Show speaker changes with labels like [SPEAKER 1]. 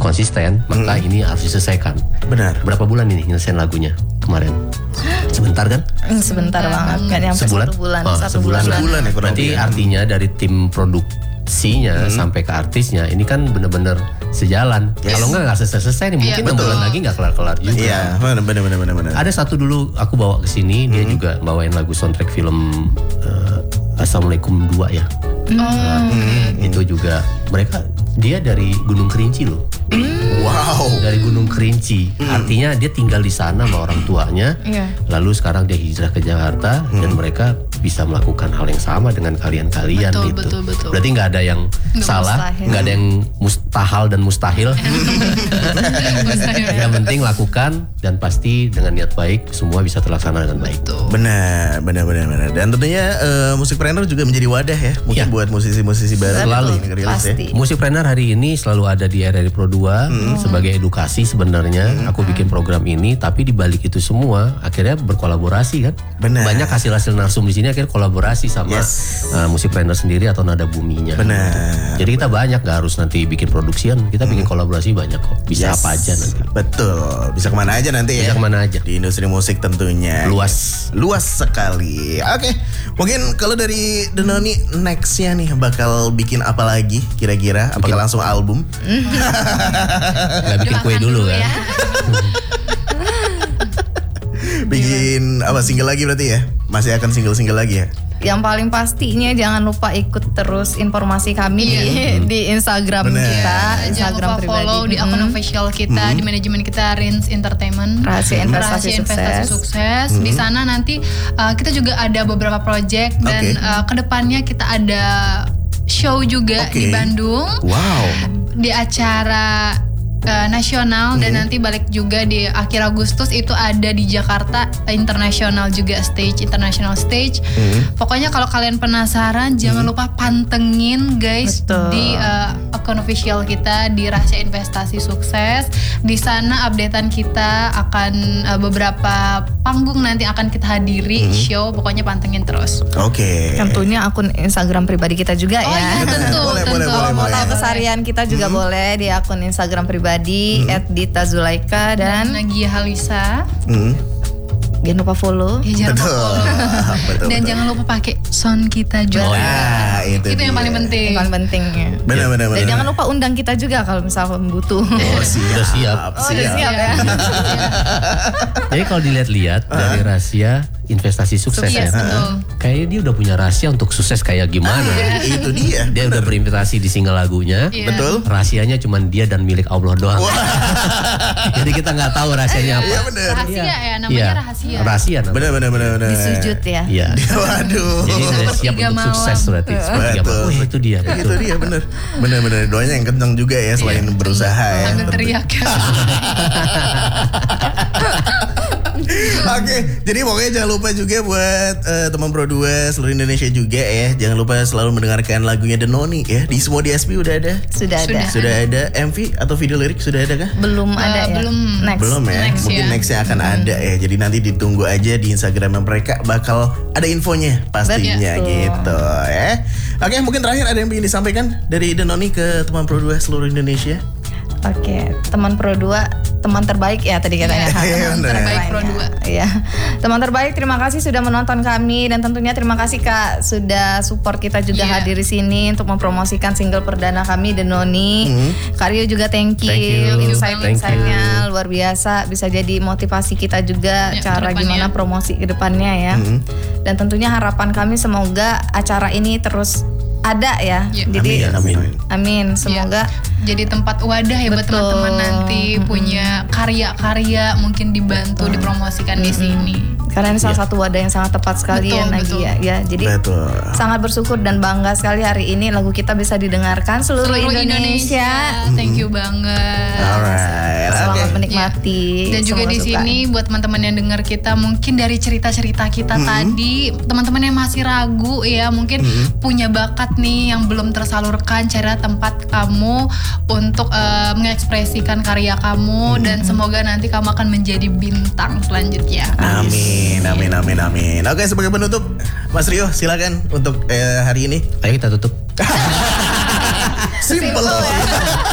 [SPEAKER 1] konsisten, maka ini harus diselesaikan.
[SPEAKER 2] Benar.
[SPEAKER 1] Berapa bulan ini nyelesain lagunya kemarin? Sebentar kan?
[SPEAKER 3] Sebentar banget, kan nyampe
[SPEAKER 1] Sebulan?
[SPEAKER 3] 1 bulan.
[SPEAKER 1] Oh, sebulan lah.
[SPEAKER 2] Sebulan ya kurang
[SPEAKER 1] Berarti
[SPEAKER 2] lebih.
[SPEAKER 1] artinya dari tim produksinya sampai ke artisnya ini kan bener-bener sejalan.
[SPEAKER 2] Yes.
[SPEAKER 1] Kalau nggak selesai nih mungkin 6 bulan lagi nggak kelar-kelar juga.
[SPEAKER 2] Iya, benar.
[SPEAKER 1] Ada satu dulu aku bawa ke sini, dia juga bawain lagu soundtrack film Assalamualaikum 2 ya. Itu juga dia dari Gunung Kerinci loh.
[SPEAKER 2] Wow.
[SPEAKER 1] Dari Gunung Kerinci. Artinya dia tinggal di sana sama orang tuanya.
[SPEAKER 3] Iya.
[SPEAKER 1] Lalu sekarang dia hijrah ke Jakarta dan mereka bisa melakukan hal yang sama dengan kalian-kalian gitu.
[SPEAKER 4] Betul.
[SPEAKER 1] Berarti nggak ada yang salah,
[SPEAKER 3] mustahil.
[SPEAKER 1] nggak ada yang mustahil dan mustahil. Yang penting lakukan dan pasti dengan niat baik semua bisa terlaksana dengan baik.
[SPEAKER 2] Benar. Dan tentunya Musikpreneur juga menjadi wadah ya, mungkin
[SPEAKER 1] Ya.
[SPEAKER 2] buat musisi-musisi baru
[SPEAKER 1] Selalu.
[SPEAKER 2] yang rilis ya.
[SPEAKER 3] Pasti.
[SPEAKER 1] Musikpreneur hari ini selalu ada di RRI Pro 2 sebagai edukasi sebenarnya. Aku bikin program ini, tapi di balik itu semua akhirnya berkolaborasi kan.
[SPEAKER 2] Benar.
[SPEAKER 1] Banyak hasil-hasil narsum di sini akhirnya kolaborasi sama
[SPEAKER 2] Yes.
[SPEAKER 1] Musikpreneur sendiri atau Nada Buminya.
[SPEAKER 2] Benar.
[SPEAKER 1] Jadi kita banyak, gak harus nanti bikin produksian, kita bikin kolaborasi banyak kok. Bisa
[SPEAKER 2] Yes.
[SPEAKER 1] apa aja nanti.
[SPEAKER 2] Betul. Bisa kemana aja nanti ya.
[SPEAKER 1] Bisa kemana aja.
[SPEAKER 2] Di industri musik tentunya.
[SPEAKER 1] Luas.
[SPEAKER 2] Luas sekali. Oke. Mungkin kalau dari Denoni nextnya nih bakal bikin apa lagi kira-kira? Apakah langsung album?
[SPEAKER 1] Gak bikin kue dulu kan.
[SPEAKER 2] Bikin apa single lagi berarti ya? Masih akan single-single lagi ya?
[SPEAKER 3] Yang paling pastinya jangan lupa ikut terus informasi kami di Instagram
[SPEAKER 2] Bener.
[SPEAKER 3] kita,
[SPEAKER 4] Jangan
[SPEAKER 3] Instagram
[SPEAKER 4] lupa
[SPEAKER 3] pribadi.
[SPEAKER 4] follow di akun official kita, di manajemen kita Rins Entertainment.
[SPEAKER 3] Rahasia Investasi
[SPEAKER 4] Sukses. Di sana nanti kita juga ada beberapa project dan kedepannya kita ada show juga
[SPEAKER 2] Oke.
[SPEAKER 4] di Bandung
[SPEAKER 2] Wow.
[SPEAKER 4] di acara nasional dan nanti balik juga di akhir Agustus itu ada di Jakarta international stage. Pokoknya kalau kalian penasaran jangan lupa pantengin guys.
[SPEAKER 3] Betul.
[SPEAKER 4] Di akun official kita di Rahasia Investasi Sukses. Di sana updatean kita akan beberapa panggung nanti akan kita hadiri show. Pokoknya pantengin terus.
[SPEAKER 2] Oke.
[SPEAKER 3] Tentunya akun Instagram pribadi kita juga
[SPEAKER 4] Oh
[SPEAKER 3] ya.
[SPEAKER 4] iya tentu.
[SPEAKER 2] Boleh,
[SPEAKER 4] tentu.
[SPEAKER 2] boleh,
[SPEAKER 3] Kalau mau
[SPEAKER 2] boleh.
[SPEAKER 3] tahu keseharian kita juga boleh di akun Instagram pribadi @ditazulaika
[SPEAKER 4] Dan
[SPEAKER 3] dan
[SPEAKER 4] Nagia Halisa.
[SPEAKER 3] jangan lupa follow.
[SPEAKER 4] Ya, jangan lupa
[SPEAKER 2] Betul.
[SPEAKER 4] follow.
[SPEAKER 2] Betul.
[SPEAKER 4] Dan jangan lupa pakai sound kita juga.
[SPEAKER 2] Nah, itu
[SPEAKER 4] yang
[SPEAKER 2] dia.
[SPEAKER 4] paling penting.
[SPEAKER 3] Yang paling pentingnya.
[SPEAKER 2] Benar.
[SPEAKER 3] Dan jangan lupa undang kita juga kalau misalnya butuh.
[SPEAKER 1] Oh, sudah siap.
[SPEAKER 3] Udah siap ya.
[SPEAKER 1] Jadi kalau dilihat-lihat dari rahasia investasi sukses
[SPEAKER 4] Yes,
[SPEAKER 1] ya,
[SPEAKER 4] betul.
[SPEAKER 1] kayaknya dia udah punya rahasia untuk sukses kayak gimana.
[SPEAKER 2] Itu dia.
[SPEAKER 1] Dia udah berinvestasi di single lagunya.
[SPEAKER 4] Iya.
[SPEAKER 2] Betul.
[SPEAKER 1] Rahasianya cuma dia dan milik Allah doang. Jadi kita nggak tahu rahasianya apa.
[SPEAKER 2] Iya benar.
[SPEAKER 4] Rahasia ya, namanya
[SPEAKER 1] Iya.
[SPEAKER 4] rahasia.
[SPEAKER 1] Rahasia namanya.
[SPEAKER 2] Benar.
[SPEAKER 3] Disujud ya.
[SPEAKER 1] Iya.
[SPEAKER 2] Waduh.
[SPEAKER 1] Jadi udah siap
[SPEAKER 4] Sepertiga
[SPEAKER 1] untuk
[SPEAKER 4] malam.
[SPEAKER 1] sukses berarti. Sepertiga
[SPEAKER 2] Betul.
[SPEAKER 1] malam. Wah, itu dia.
[SPEAKER 2] Itu dia benar. Doanya yang kencang juga ya selain berusaha ya.
[SPEAKER 4] Sambil teriak.
[SPEAKER 2] Oke, jadi pokoknya jangan lupa juga buat teman Pro 2 seluruh Indonesia juga ya. Jangan lupa selalu mendengarkan lagunya Denoni ya. Di semua DSP udah ada.
[SPEAKER 3] Sudah ada.
[SPEAKER 2] Sudah ada MV atau video lirik sudah ada kah?
[SPEAKER 3] Belum ada ya.
[SPEAKER 4] belum.
[SPEAKER 3] Next.
[SPEAKER 2] Belum ya.
[SPEAKER 4] Next
[SPEAKER 2] Mungkin
[SPEAKER 4] ya.
[SPEAKER 2] nextnya akan ada ya. Jadi nanti ditunggu aja di Instagram mereka bakal ada infonya pastinya
[SPEAKER 3] Betul.
[SPEAKER 2] gitu ya. Oke, mungkin terakhir ada yang ingin disampaikan dari Denoni ke teman Pro 2 seluruh Indonesia.
[SPEAKER 3] Oke, teman Pro 2, teman terbaik ya tadi katanya.
[SPEAKER 2] Iya,
[SPEAKER 3] Teman
[SPEAKER 2] bener.
[SPEAKER 4] Terbaik Pro 2.
[SPEAKER 3] Iya. Teman terbaik, terima kasih sudah menonton kami dan tentunya terima kasih Kak sudah support kita juga
[SPEAKER 4] Iya.
[SPEAKER 3] hadir di sini untuk mempromosikan single perdana kami Denoni. Kak Rio juga thank
[SPEAKER 1] Thank
[SPEAKER 3] you.
[SPEAKER 1] you.
[SPEAKER 3] Insight-insightnya luar biasa, bisa jadi motivasi kita juga
[SPEAKER 4] Ya,
[SPEAKER 3] cara
[SPEAKER 4] kedepannya.
[SPEAKER 3] gimana promosi ke depannya ya. Dan tentunya harapan kami semoga acara ini terus ada ya.
[SPEAKER 4] Ya.
[SPEAKER 3] Jadi
[SPEAKER 2] Amin.
[SPEAKER 3] amin. Semoga
[SPEAKER 4] Jadi tempat wadah ya buat
[SPEAKER 3] Betul.
[SPEAKER 4] teman-teman nanti punya karya-karya mungkin dibantu dipromosikan di sini.
[SPEAKER 3] karena ini salah satu wadah yang sangat tepat sekali ya
[SPEAKER 4] Betul,
[SPEAKER 3] Nagia ya. Jadi
[SPEAKER 2] Betul.
[SPEAKER 3] sangat bersyukur dan bangga sekali hari ini lagu kita bisa didengarkan seluruh Indonesia.
[SPEAKER 4] Thank you banget.
[SPEAKER 2] Alright.
[SPEAKER 3] Selamat
[SPEAKER 2] Oke.
[SPEAKER 3] menikmati.
[SPEAKER 4] Dan juga
[SPEAKER 3] semua
[SPEAKER 4] di
[SPEAKER 3] suka.
[SPEAKER 4] sini buat teman-teman yang dengar kita mungkin dari cerita-cerita kita tadi, teman-teman yang masih ragu ya, mungkin punya bakat nih yang belum tersalurkan, cari tempat kamu untuk mengekspresikan karya kamu dan semoga nanti kamu akan menjadi bintang selanjutnya.
[SPEAKER 2] Amin. Oke, sebagai penutup, Mas Rio silakan untuk hari ini.
[SPEAKER 1] Ayo kita tutup.
[SPEAKER 2] Simple.